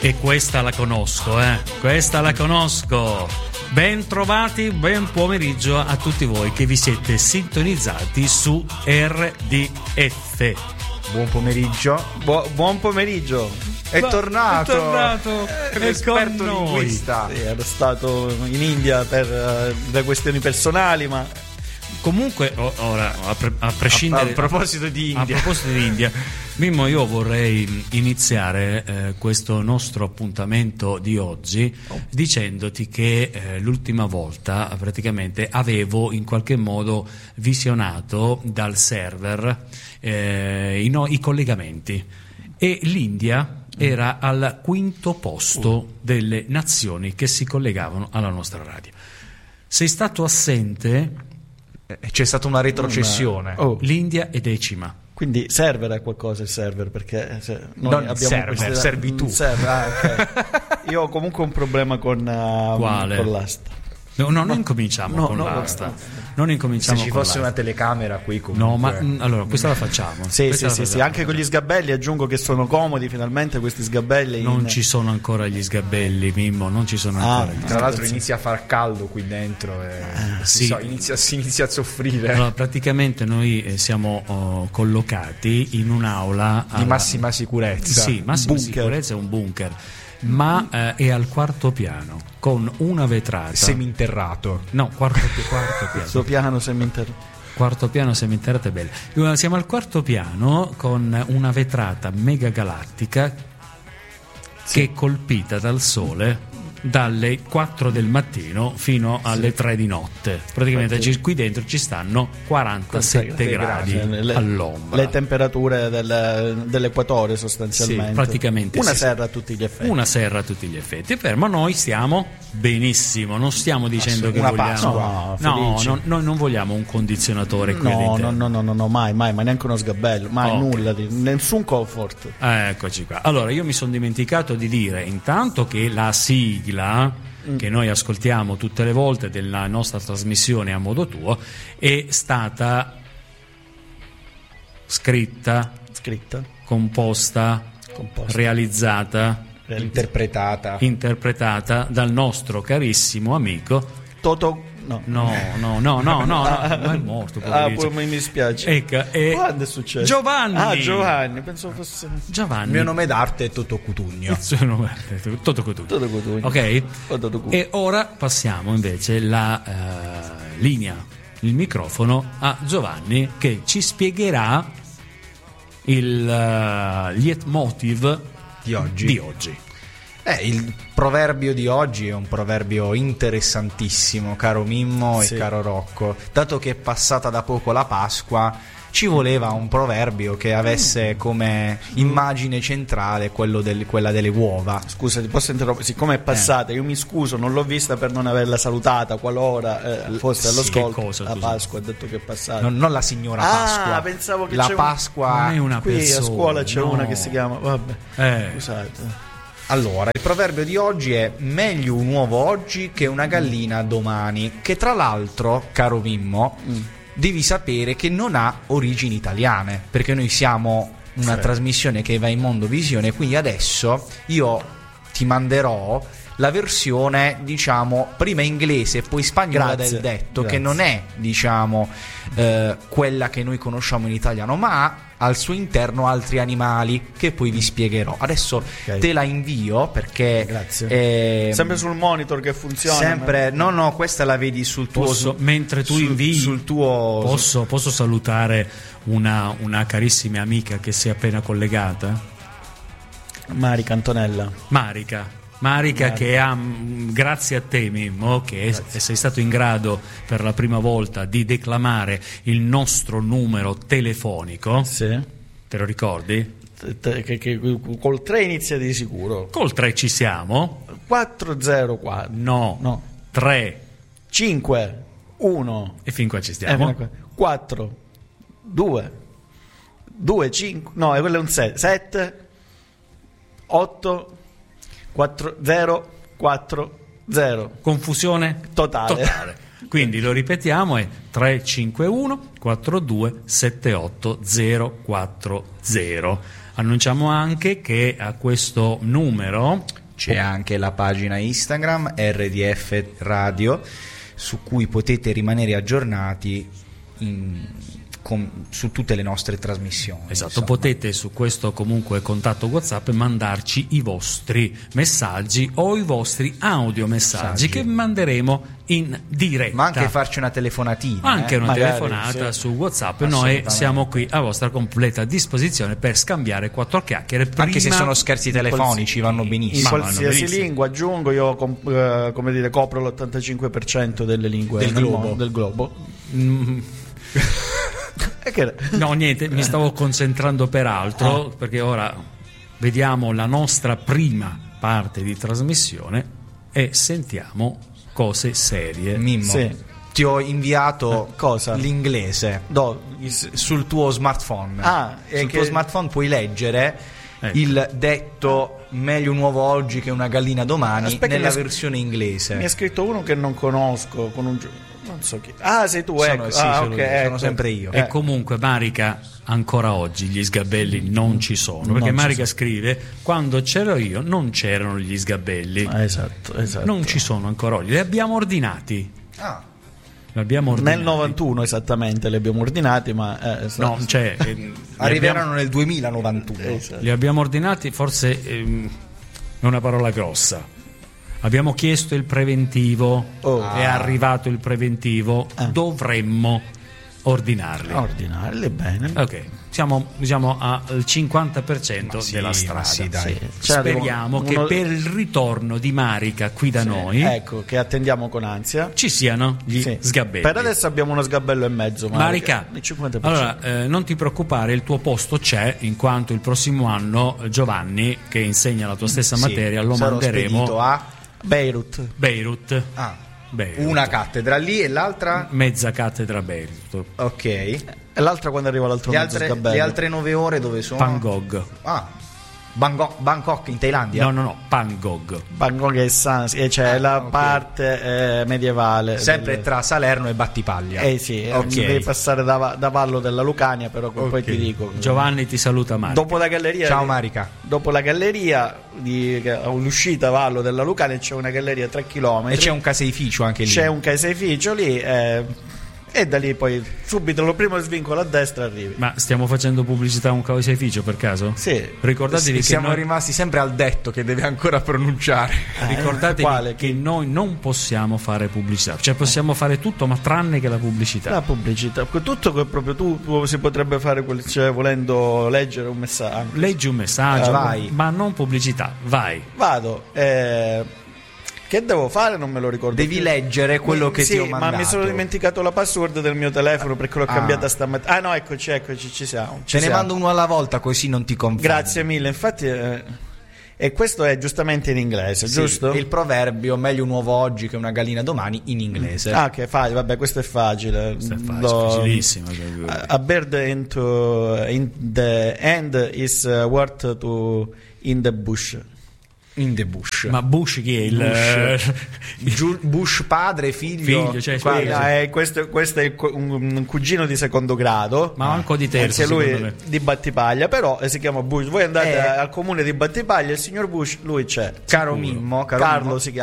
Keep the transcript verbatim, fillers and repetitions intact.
E questa la conosco, eh. Questa la conosco. Ben trovati, buon pomeriggio a tutti voi che vi siete sintonizzati su R D F. Buon pomeriggio. Bu- buon pomeriggio. È Ma, tornato. È tornato. È È esperto con noi. linguista. Sì, ero stato in India per uh, le questioni personali, ma Comunque, ora, a, pre- a prescindere... A, a proposito di India. A proposito di India, Mimmo, io vorrei iniziare eh, questo nostro appuntamento di oggi oh. dicendoti che eh, l'ultima volta praticamente avevo in qualche modo visionato dal server eh, i, no, i collegamenti e l'India era al quinto posto uh. delle nazioni che si collegavano alla nostra radio. Sei stato assente... C'è stata una retrocessione. Oh. L'India è decima. Quindi server è qualcosa il server, perché se noi non abbiamo server, queste... servi tu. Server, ah, okay. Io ho comunque un problema con, uh, Quale? con l'asta. No, no, non incominciamo no, con no, l'asta. no. Non incominciamo Se ci con fosse l'asta. una telecamera qui comunque. No, ma mh, allora questa la facciamo. Sì, Questa sì, la sì, sì, facciamo. anche con gli sgabelli aggiungo che sono comodi finalmente questi sgabelli. Non in... ci sono ancora gli sgabelli, Mimmo, non ci sono Ah, ancora gli Tra sgabelli. l'altro inizia a far caldo qui dentro e Ah, si, sì. so, inizia, si inizia a soffrire. Allora, praticamente noi eh, siamo oh, collocati in un'aula Di alla- massima sicurezza. Sì, massima Bunker. sicurezza, è un bunker, ma eh, è al quarto piano con una vetrata. Seminterrato. No, quarto, pi- quarto piano. Questo piano seminterrato. Quarto piano seminterrato è bello. Siamo al quarto piano con una vetrata mega galattica che è colpita dal sole dalle quattro del mattino fino alle tre di notte. Praticamente ci- qui dentro ci stanno quarantasette gradi le, all'ombra. le temperature del, dell'equatore sostanzialmente. Sì, praticamente una sì, serra a tutti gli effetti. Una serra a tutti gli effetti, per, ma noi stiamo benissimo, non stiamo dicendo che una vogliamo Pasqua, no, felici. no, noi non vogliamo un condizionatore qui No, all'interno. no, no, no, no, mai, mai, ma neanche uno sgabello, mai Ok. nulla, di, nessun comfort. Eccoci qua. Allora, io mi sono dimenticato di dire intanto che la sigla Mm. che noi ascoltiamo tutte le volte della nostra trasmissione A Modo Tuo è stata scritta, Scritta, composta, composta, realizzata, Interpretata. interpretata dal nostro carissimo amico Toto, no. no, no, no, no, no, no, è morto. Ah, poverino. poi mi dispiace. Ecco, e Quando è successo? Giovanni. Ah, Giovanni, pensavo fosse Giovanni. Il mio nome d'arte è Toto Cutugno. Il suo nome è Toto Cutugno. Toto Cutugno. Ok? O Toto Cutugno. E ora passiamo invece la eh, linea, il microfono a Giovanni che ci spiegherà il uh, leitmotiv Di oggi. di oggi. Eh, il proverbio di oggi è un proverbio interessantissimo, caro Mimmo Sì. e caro Rocco. Dato che è passata da poco la Pasqua, ci voleva un proverbio che avesse come immagine centrale quello del, quella delle uova. Scusa, ti posso interrompere? Siccome è passata, io mi scuso, non l'ho vista per non averla salutata qualora eh, fosse Sì, all'ascolto. che cosa, La scusa? Pasqua, ha detto che è passata. Non, non la signora Ah, Pasqua. pensavo che la c'è un- Pasqua. Non è una Qui persona, a scuola c'è no. una che si chiama, vabbè, Eh, scusate. Allora, il proverbio di oggi è meglio un uovo oggi che una gallina domani. Che tra l'altro, caro Mimmo, Mm. devi sapere che non ha origini italiane, perché noi siamo una Sì. trasmissione che va in Mondovisione, quindi adesso io ti manderò la versione, diciamo, prima inglese e poi spagnola Grazie, del detto, grazie. che non è, diciamo, eh, quella che noi conosciamo in italiano, ma ha al suo interno altri animali che poi vi spiegherò. Adesso Ok. te la invio perché Grazie. eh, Sempre sul monitor che funziona. sempre no no questa la vedi sul tuo posso, mentre tu sul, invii sul tuo posso, posso salutare una, una carissima amica che si è appena collegata? Marica Antonella. Marica. Marica che ha, mh, grazie a te Mimmo, che è- sei stato in grado per la prima volta di declamare il nostro numero telefonico, Sì. te lo ricordi? T- t- Che, che col tre inizia di sicuro. Col tre ci siamo? quattro zero quattro. No, No. tre, cinque uno. e fin qua ci Eh, stiamo. quattro due due cinque. No, quello è un sette. sette otto quattro zero quattro zero. Confusione Totale. totale. Quindi lo ripetiamo, è tre cinque uno quattro due sette otto zero quattro zero. Annunciamo anche che a questo numero c'è anche la pagina Instagram R D F Radio, su cui potete rimanere aggiornati in, con, su tutte le nostre trasmissioni. Esatto, insomma. Potete su questo comunque contatto WhatsApp mandarci i vostri messaggi o i vostri audiomessaggi Messaggi. che manderemo in diretta. Ma anche farci una telefonatina. Anche eh? una Magari, telefonata sì. su WhatsApp. Noi Assolutamente. siamo qui a vostra completa disposizione per scambiare quattro chiacchiere. Prima... Anche se sono scherzi telefonici, vanno In benissimo. Ma vanno qualsiasi benissimo. lingua, aggiungo, io com- eh, come dire, copro l'ottantacinque per cento delle lingue Del nel globo. mondo- del globo. Mm, E che- no, niente, mi stavo concentrando per altro, perché ora vediamo la nostra prima parte di trasmissione e sentiamo cose serie. Mimmo, Sì. ti ho inviato Eh, cosa? l'inglese Do- is- sul tuo smartphone. Ah, e sul che- tuo smartphone puoi leggere Ecco. il detto meglio un uovo oggi che una gallina domani Aspetta, nella mi ha- versione inglese. Mi ha scritto uno che non conosco con un gio- non so chi. Ah, sei tu, Sono- ecco. sì, ah, sono ok, io, sono ecco. sempre io. E Eh, comunque Marica ancora oggi gli sgabelli non ci sono, perché Non ci Marica scrive: quando c'ero io non c'erano gli sgabelli, ah, esatto, esatto. non ci sono ancora oggi, li abbiamo ordinati. Ah, Li abbiamo ordinati. Nel novantuno esattamente li abbiamo ordinati, ma eh, No, cioè, eh, li arriveranno abbiamo- nel duemilanovantuno. esatto. li abbiamo ordinati, forse ehm, è una parola grossa. Abbiamo chiesto il preventivo, Oh. è arrivato il preventivo, Ah. dovremmo ordinarli. ordinarli bene. Ok, siamo diciamo al cinquanta per cento Ma sì, della ma strada. sì, dai. Cioè, Speriamo uno- che per il ritorno di Marica qui da noi Ecco, che attendiamo con ansia. ci siano gli Sì. sgabelli. Per adesso abbiamo uno sgabello e mezzo, Marica, il cinquanta per cento. allora eh, non ti preoccupare, il tuo posto c'è, in quanto il prossimo anno eh, Giovanni, che insegna la tua stessa Sì, materia, lo sarò manderemo spedito a Beirut. Beirut. ah, Beirut. una cattedra lì e l'altra. Mezza cattedra Beirut. Ok. E l'altra quando arriva l'altro Le mezzo altre, sgabello. le altre nove ore dove sono? Pangog. Ah, Bangkok, Bangkok in Thailandia. No, no, no, Pangog. Bangkok e San, e c'è Ah, la ok. parte eh, medievale. Sempre del- tra Salerno e Battipaglia. Eh sì, eh, Ok. devi passare da, da Vallo della Lucania, però poi Ok. ti dico. Giovanni ti saluta Marica. Dopo la galleria Ciao Marica. Dopo la galleria di l'uscita Vallo della Lucania c'è una galleria tre chilometri. E c'è un caseificio anche lì. C'è un caseificio lì eh, e da lì poi subito lo primo svincolo a destra arrivi. Ma stiamo facendo pubblicità a un caseificio per caso? Sì. Ricordatevi che Siamo noi, rimasti sempre al detto che deve ancora pronunciare. Eh, ricordatevi quale? che noi non possiamo fare pubblicità, cioè possiamo fare tutto ma tranne che la pubblicità. La pubblicità, tutto che proprio tu, tu si potrebbe fare quel- cioè, volendo leggere un messaggio. Leggi un messaggio, Eh, vai. ma non pubblicità, vai. Vado, eh, che devo fare? Non me lo ricordo. Devi più. leggere quello Mi- che sì, ti ho mandato. ma mi sono dimenticato la password del mio telefono perché l'ho Ah. cambiata stamattina. Ah no, eccoci, eccoci, ci siamo. Ci Ce ne siamo. mando uno alla volta così non ti confondi. Grazie mille, infatti eh, e questo è giustamente in inglese, Sì, giusto? il proverbio meglio un uovo oggi che una gallina domani in inglese. Ah, che facile, vabbè, questo è facile. Questo è facile, Lo- facilissimo. A a bird into in the end is uh, worth to in the bush. In the bush. Ma Bush chi è? Il Bush. eh, Giu- Bush padre, figlio. Figlio, cioè, Qua- spiega. Ah, eh, questo, questo è il cu- un, un cugino di secondo grado. Ma manco di terzo, Anche lui secondo me. di Battipaglia, però eh, si chiama Bush. Voi andate Eh. al comune di Battipaglia, il signor Bush, lui c'è. Caro Sicuro. Mimmo, caro Carlo Mimmo. si chiama.